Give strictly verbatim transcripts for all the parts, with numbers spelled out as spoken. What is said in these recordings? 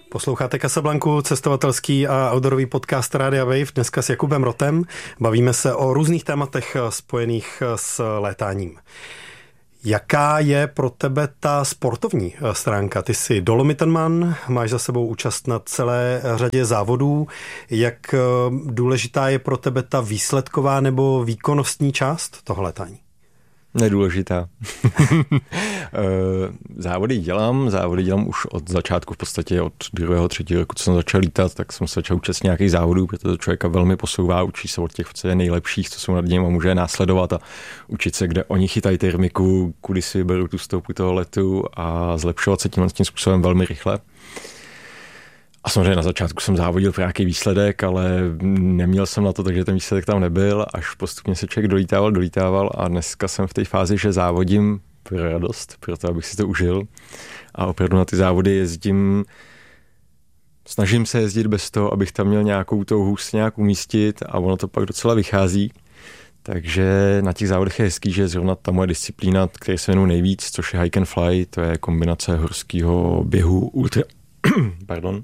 Posloucháte Casablanku, cestovatelský a outdoorový podcast Rádia Wave, dneska s Jakubem Rotem. Bavíme se o různých tématech spojených s létáním. Jaká je pro tebe ta sportovní stránka? Ty jsi dolomitanman, máš za sebou účast na celé řadě závodů. Jak důležitá je pro tebe ta výsledková nebo výkonnostní část toho létání? Nedůležitá. Závody dělám, závody dělám už od začátku, v podstatě od druhého, třetího roku, co jsem začal lítat, tak jsem se začal účastnit nějakých závodů, protože to člověka velmi posouvá, učí se od těch v podstatě nejlepších, co jsou nad ním a může následovat a učit se, kde oni chytají termiku, kudy si vyberou tu stopu toho letu a zlepšovat se tímhle tím způsobem velmi rychle. A samozřejmě na začátku jsem závodil pro nějaký výsledek, ale neměl jsem na to, takže ten výsledek tam nebyl, až postupně se člověk dolítával, dolítával a dneska jsem v té fázi, že závodím pro radost, proto abych si to užil a opravdu na ty závody jezdím, snažím se jezdit bez toho, abych tam měl nějakou touhu se nějak umístit a ono to pak docela vychází. Takže na těch závodech je hezký, že zrovna ta moje disciplína, které se věnuju nejvíc, což je hike and fly, to je kombinace horského běhu, ultra... Pardon.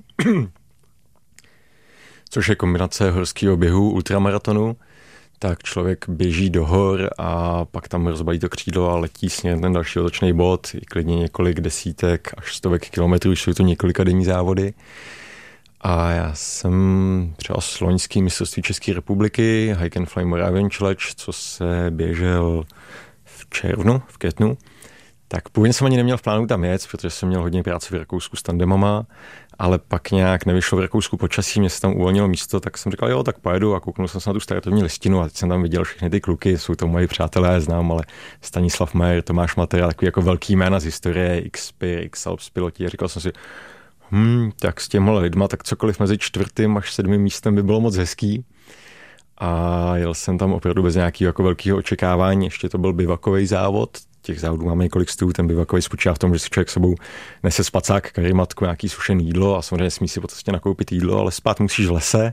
Což je kombinace horského běhu, ultramaratonu, tak člověk běží do hor a pak tam rozbalí to křídlo a letí směrem ten další otočný bod, i klidně několik desítek až stovek kilometrů, jsou to několika denní závody. A já jsem třeba s loňským mistrovství České republiky, Hike and Fly Moravian Challenge, co se běžel v červnu, v květnu, tak původně jsem ani neměl v plánu tam jet, protože jsem měl hodně práce v Rakousku s tandemama, ale pak nějak nevyšlo v Rakousku počasí, mě se tam uvolnilo místo, tak jsem říkal, jo, tak pojedu a kouknul jsem se na tu startovní listinu a teď jsem tam viděl všechny ty kluky, jsou to moji přátelé, já znám, ale Stanislav Majer, Tomáš Matera, takový jako velký jména z historie, X-Pir, X-Alps piloti a říkal jsem si, hm, tak s těmhle lidma, tak cokoliv mezi čtvrtým až sedmým místem by bylo moc hezký. A jel jsem tam opravdu bez nějakého jako velkého očekávání, ještě to byl bivakový závod, těch závodů máme několik stů, ten bivakový spočívá v tom, že si člověk sebou nese spacák, karimatku, nějaký sušené jídlo a samozřejmě smí si potom nakoupit jídlo, ale spát musíš v lese.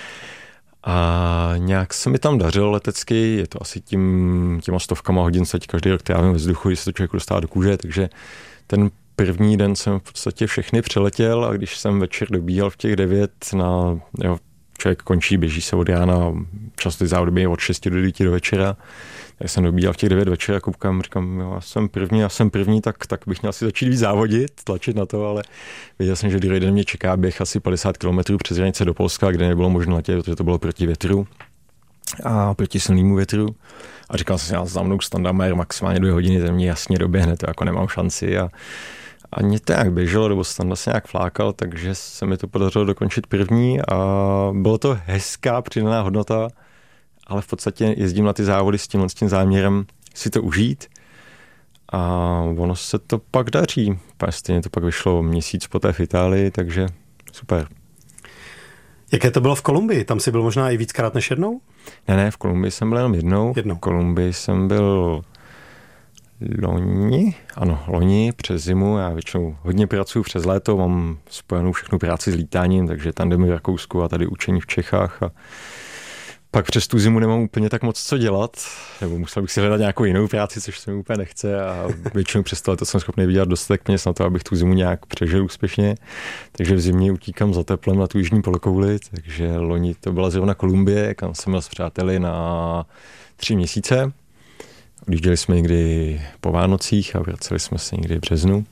A nějak se mi tam dařilo letecky, je to asi tím, těma stovkama hodin, co každý rok trávím ve vzduchu, když se to člověk dostává do kůže, takže ten první den jsem v podstatě všechny přeletěl a když jsem večer dobíhal v těch devět na, jo, člověk končí, běží se od rána, často ty závody je od šesti do devíti do večera, tak jsem dobíhal v těch devět večera, koukám, říkám, jo, já jsem první, já jsem první, tak, tak bych měl si začít víc závodit, tlačit na to, ale věděl jsem, že druhý den mě čeká běh asi padesát kilometrů přes hranice do Polska, kde nebylo možné letět, protože to bylo proti větru a proti silnému větru. A říkal jsem si, já za mnou standard maximálně dvě hodiny, ten mě jasně doběhne, to jako nemám šanci a A mě to nějak běželo, nebo standa se nějak flákal, takže se mi to podařilo dokončit první a bylo to hezká přidaná hodnota, ale v podstatě jezdím na ty závody s tímhle s tím záměrem si to užít a ono se to pak daří. Stejně to pak vyšlo měsíc poté v Itálii, takže super. Jaké to bylo v Kolumbii? Tam jsi byl možná i víckrát než jednou? Ne, ne, v Kolumbii jsem byl jenom jednou. jednou. V Kolumbii jsem byl loni, ano, loni přes zimu, já většinou hodně pracuji přes léto, mám spojenou všechnu práci s lítáním, takže tandemy v Rakousku a tady učení v Čechách a pak přes tu zimu nemám úplně tak moc co dělat, nebo musel bych si hledat nějakou jinou práci, což se mi úplně nechce a většinou přes to léto jsem schopný vydělat dostatek peněz na to, abych tu zimu nějak přežil úspěšně, takže v zimě utíkám za teplem na tu jižní polokouli, takže loni to byla zrovna Kolumbie, kam jsem byl s přáteli na tři měsíce. Odjížděli jsme někdy po Vánocích a vraceli jsme se někdy v březnu.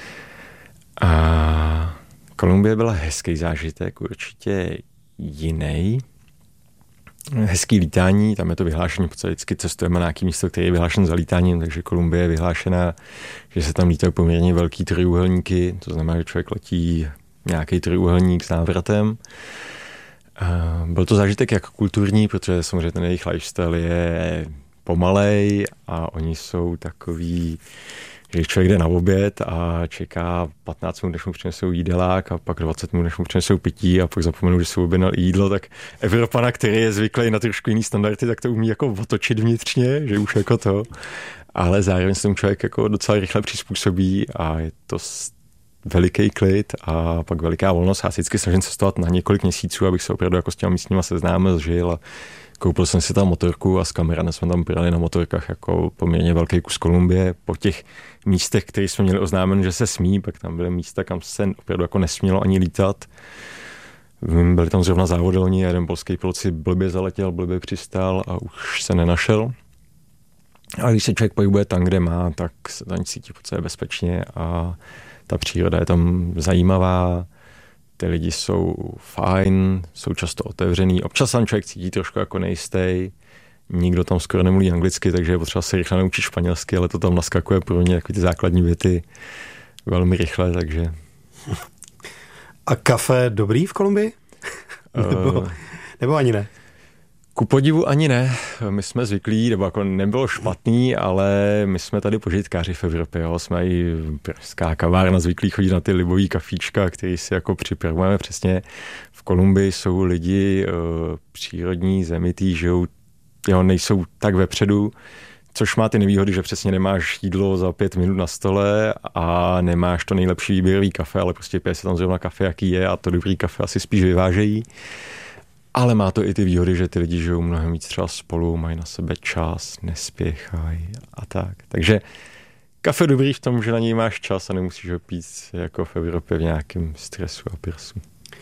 A Kolumbie byla hezký zážitek, určitě jiný. Hezký lítání, tam je to vyhlášení, protože vždycky cestujeme na nějaký místo, který je vyhlášen za lítáním, takže Kolumbie je vyhlášená, že se tam lítají poměrně velký trojúhelníky, to znamená, že člověk letí nějaký trojúhelník s návratem. Byl to zážitek jako kulturní, protože samozřejmě ten jejich lifestyle je pomalej a oni jsou takový, že člověk jde na oběd a čeká patnáct minut, než mu přinesou jídelák a pak dvacet minut, než mu přinesou pití a pak zapomenu, že si objednal jídlo, tak Evropana, který je zvyklý na trošku jiný standardy, tak to umí jako otočit vnitřně, že už jako to, ale zároveň se tomu člověk jako docela rychle přizpůsobí a je to veliký klid a pak veliká volnost. Já si vždycky snažím cestovat na několik měsíců, abych se opravdu jako s těma místníma seznámil, žil a Koupil jsem si tam motorku a s kamerami jsme tam projeli na motorkách jako poměrně velký kus Kolumbie. Po těch místech, které jsme měli oznámen, že se smí, pak tam byly místa, kam se opravdu jako nesmělo ani lítat. Byli tam zrovna závody loni a jeden polský pilot si blbě zaletěl, blbě přistál a už se nenašel. Ale když se člověk pohybuje tam, kde má, tak se tam cítí v podstatě bezpečně a ta příroda je tam zajímavá. Ty lidi jsou fajn, jsou často otevřený. Občas tam člověk cítí trošku jako nejistý. Nikdo tam skoro nemluví anglicky, takže je potřeba se rychle naučit španělsky, ale to tam naskakuje pro mě jako ty základní věty velmi rychle, takže... A kafe dobrý v Kolumbii? nebo, uh, nebo ani ne? Ku podivu ani ne. My jsme zvyklí, nebo jako nebylo špatný, ale my jsme tady požitkáři v Evropě. Jo. Jsme i pražská kavárna zvyklí chodit na ty libový kafíčka, který si jako připravujeme přesně. V Kolumbii jsou lidi uh, přírodní, zemitý, žijou, jo, nejsou tak vepředu, což má ty nevýhody, že přesně nemáš jídlo za pět minut na stole a nemáš to nejlepší výběrový kafe, ale prostě pije se tam zrovna kafe, jaký je, a to dobrý kafe asi spíš vyvážejí. Ale má to i ty výhody, že ty lidi žijou mnohem víc třeba spolu, mají na sebe čas, nespěchají a tak. Takže kafe dobrý v tom, že na něj máš čas a nemusíš ho pít jako v Evropě v nějakém stresu a pirsu.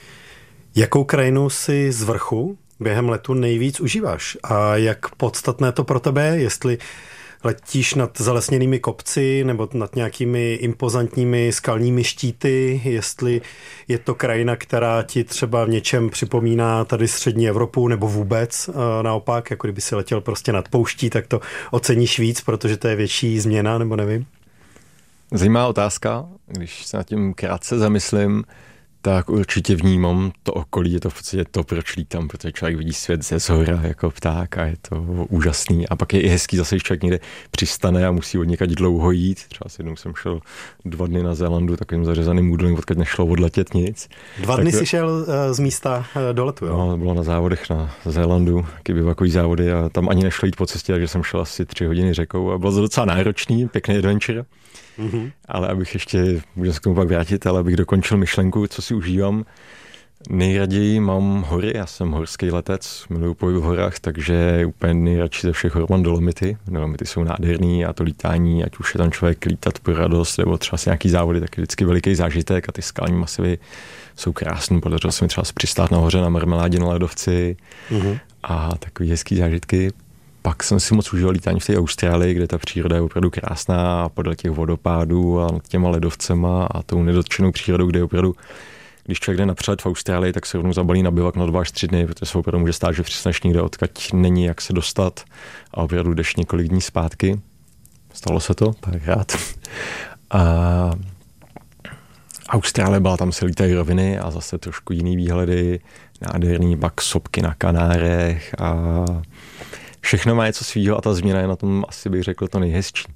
Jakou krajinu si z vrchu během letu nejvíc užíváš? A jak podstatné to pro tebe je? Jestli letíš nad zalesněnými kopci nebo nad nějakými impozantními skalními štíty, jestli je to krajina, která ti třeba v něčem připomíná tady střední Evropu nebo vůbec naopak, jako kdyby si letěl prostě nad pouští, tak to oceníš víc, protože to je větší změna, nebo nevím? Zajímavá otázka, když se nad tím krátce zamyslím, tak určitě vnímám to okolí, je to v podstatě to, proč lítám, protože člověk vidí svět ze zhora jako pták a je to úžasný. A pak je i hezký zase, když člověk někde přistane a musí od někať dlouho jít. Třeba s jednou jsem šel dva dny na Zélandu takovým zařezaným údolím, odkud nešlo odletět nic. Dva dny tak, jsi šel uh, z místa uh, do letu, jo? No, bylo na závodech na Zélandu, taky bivakový závody a tam ani nešlo jít po cestě, takže jsem šel asi tři hodiny řekou a bylo to docela náročný, pěkný adventure. Mm-hmm. Ale abych ještě, můžu se k tomu pak vrátit, ale abych dokončil myšlenku, co si užívám. Nejraději mám hory, já jsem horský letec, miluji pohyb v horách, takže úplně nejradši ze všech hor mám Dolomity. Dolomity jsou nádherný a to lítání, ať už je tam člověk lítat pro radost, nebo třeba si nějaký závody, tak je vždycky veliký zážitek a ty skalní masivy jsou krásný. Podařilo se mi třeba přistát nahoře na Marmeládě na ledovci mm-hmm. a takový hezký zážitky. Pak jsem si moc užil lítání v té Austrálii, kde ta příroda je opravdu krásná a podle těch vodopádů a nad těma ledovcema a tou nedotčenou přírodou, kde je opravdu, když člověk jde na přelet v Austrálii, tak se rovnou zabalí na bivak na dva až tři dny, protože se opravdu může stát, že přistaneš někde, odkud není jak se dostat a opravdu jdeš několik dní zpátky. Stalo se to, párkrát. A Austrálie byla, tam se lítají roviny a zase trošku jiný výhledy, nádherný pak sopky na Kanárech a všechno má něco svýho a ta změna je na tom, asi bych řekl, to nejhezčí.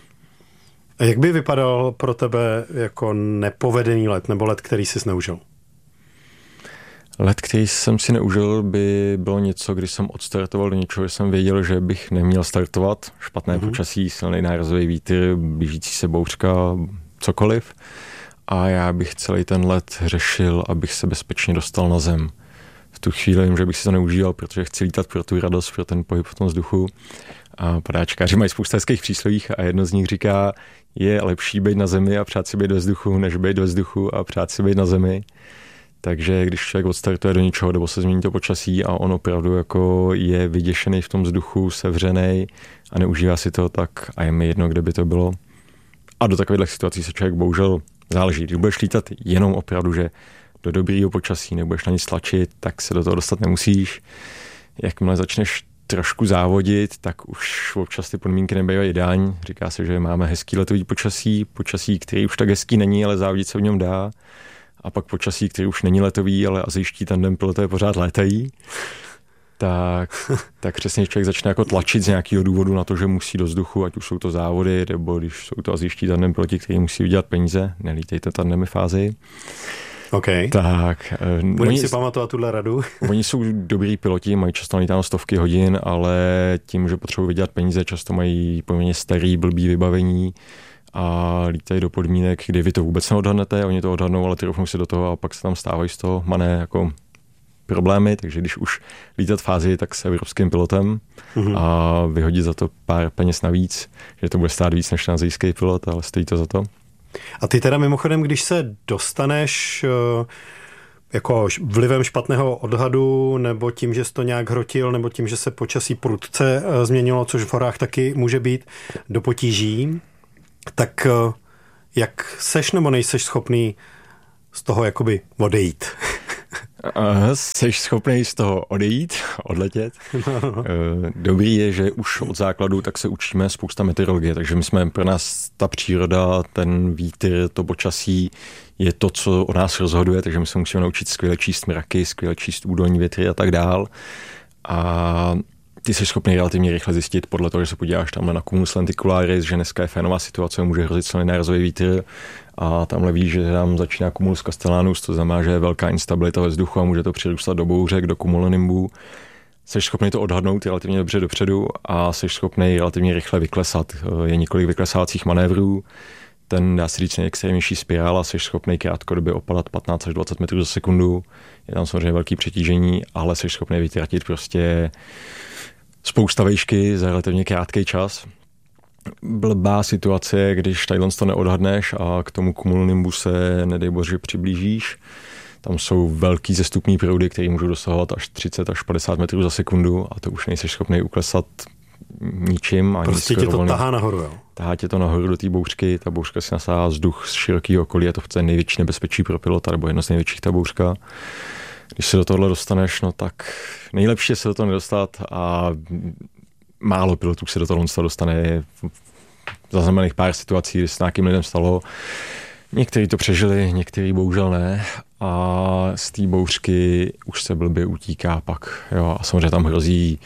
A jak by vypadal pro tebe jako nepovedený let nebo let, který jsi neužil? Let, který jsem si neužil, by bylo něco, když jsem odstartoval do něčeho, že jsem věděl, že bych neměl startovat. Špatné mm-hmm. počasí, silný nárazový vítr, blížící se bouřka, cokoliv. A já bych celý ten let řešil, abych se bezpečně dostal na zem. V tu chvíli vím, že bych si to neužíval, protože chci lítat pro tu radost, pro ten pohyb v tom vzduchu. A padáčkáři mají spousta hezkých příslovích a jedno z nich říká, je lepší být na zemi a přát si být ve vzduchu, než být ve vzduchu a přát si být na zemi. Takže když člověk odstartuje do něčeho, nebo se změní to počasí a on opravdu jako je vyděšený v tom vzduchu, sevřenej a neužívá si to, tak a je mi jedno, kde by to bylo. A do takových situací se člověk bohužel záleží. Když budeš lítat jenom opravdu, že do dobrýho počasí nebudeš na nic tlačit, tak se do toho dostat nemusíš. Jakmile začneš trošku závodit, tak už občas ty podmínky nebývají ideální. Říká se, že máme hezký letový počasí, počasí, který už tak hezký není, ale závodit se v něm dá. A pak počasí, který už není letový, ale asijští tandem pilotové pořád létají. Tak, tak přesně člověk začne jako tlačit z nějakého důvodu na to, že musí do vzduchu, ať už jsou to závody, nebo když jsou to asijští tandem piloti, kteří musí udělat peníze, nelítejte tandemy fázi. Okay. Tak. Budeme si pamatovat tuhle radu. Oni jsou dobrý piloti, mají často lítáno stovky hodin, ale tím, že potřebují vydělat peníze, často mají poměrně starý, blbý vybavení a lítají do podmínek, kdy vy to vůbec neodhadnete, oni to odhadnou, ale troufnou si do toho a pak se tam stávají z toho mané jako problémy, takže když už lítat v Ázii, tak s evropským pilotem mm-hmm. a vyhodit za to pár peněz navíc, že to bude stát víc než asijský pilot, ale stojí to za to. A ty teda mimochodem, když se dostaneš jako vlivem špatného odhadu, nebo tím, že jsi to nějak hrotil, nebo tím, že se počasí prudce změnilo, což v horách taky může být, do potíží, tak jak seš nebo nejseš schopný z toho jakoby odejít? Seš schopný z toho odejít, odletět. Dobrý je, že už od základu tak se učíme spousta meteorologie, takže my jsme pro nás ta příroda, ten vítr, to počasí je to, co o nás rozhoduje, takže my se musíme naučit skvěle číst mraky, skvěle číst údolní větry a tak dál. A ty jsi schopný relativně rychle zjistit podle toho, že se podíváš tamhle na cumulus lenticularis, že dneska je fénová situace, může hrozit silný nárazový vítr a tamhle víš, že tam začíná cumulus castellanus, to znamená, že je velká instabilita ve vzduchu a může to přirůstat do bouřek, do cumulonimbů. Jsi schopný to odhadnout relativně dobře dopředu a jsi schopný relativně rychle vyklesat. Je několik vyklesávacích manévrů, ten dá se říct nejextrémnější spirála, jsi schopný krátkodobě opadat patnáct až dvacet metrů za sekundu, je tam samozřejmě velký přetížení, ale jsi schopný vytratit prostě spousta výšky za relativně krátký čas. Blbá situace, když tadyhle to neodhadneš a k tomu cumulonimbu se, nedej bože, přiblížíš. Tam jsou velký zestupní proudy, které můžou dosahovat až třicet až padesát metrů za sekundu a to už nejsi schopný uklesat ničím. Ani prostě tě to tahá nahoru, jo? Tahá tě to nahoru do té bouřky, ta bouřka si nasává vzduch z širokého okolí, je to v té největší nebezpečí pro pilota, nebo jedno z největších ta bouřka. Když se do tohohle dostaneš, no tak nejlepší je se do toho nedostat a málo pilotů se do toho dostane. Zaznamenaných pár situací, kdy se nějakým lidem stalo. Někteří to přežili, někteří bohužel ne. A z té bouřky už se blbě utíká pak. Jo, a samozřejmě tam hrozí,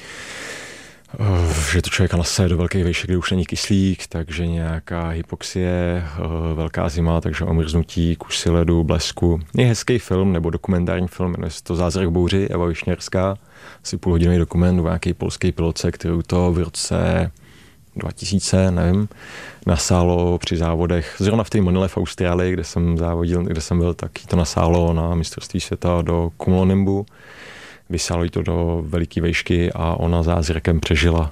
že to člověka nase do velkých výšek, kde už není kyslík, takže nějaká hypoxie, velká zima, takže omrznutí, kusy ledu, blesku. Je hezký film nebo dokumentární film, jmenuje se to Zázrak bouři, Eva Višněrská, asi půlhodinový dokument o nějaký polský pilotce, kterou to v roce dva tisíce, nevím, nasálo při závodech. Zrovna v té Manile v Austrálii, kde jsem závodil, kde jsem byl, tak jí to nasálo na mistrovství světa do cumulonimbu. Vysálo jí to do veliké výšky a ona zázrakem přežila.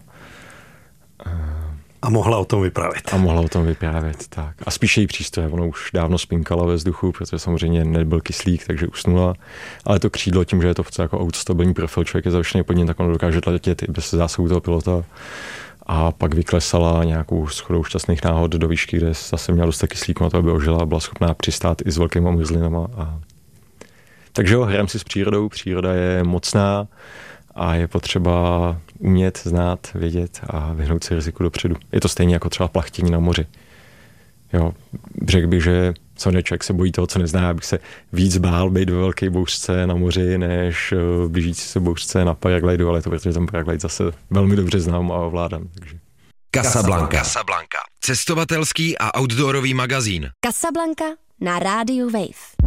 A mohla o tom vyprávět. A mohla o tom vyprávět, tak. A spíše její přístroje, ona už dávno spinkala ve vzduchu, protože samozřejmě nebyl kyslík, takže usnula. Ale to křídlo, tím, že je to v jako autostabilní profil, člověk je zavěšený pod ním, tak ono dokáže letět i bez zásahu toho pilota. A pak vyklesala nějakou shodou šťastných náhod do výšky, kde zase měla dost kyslíku na to, aby ožila a byla schopná přistát i s velkýma mrzlinama. A... Takže jo, hrajeme si s přírodou, příroda je mocná a je potřeba umět, znát, vědět a vyhnout si riziku dopředu. Je to stejně jako třeba plachtění na moři. Jo, řekl bych, že samozřejmě člověk se bojí toho, co nezná, abych se víc bál být ve velké bouřce na moři, než v blížící se bouřce na paraglidu, ale to protože ten paraglide zase velmi dobře znám a ovládám. Takže. Casablanca. Casablanca. Cestovatelský a outdoorový magazín. Casablanca na rádiu Wave.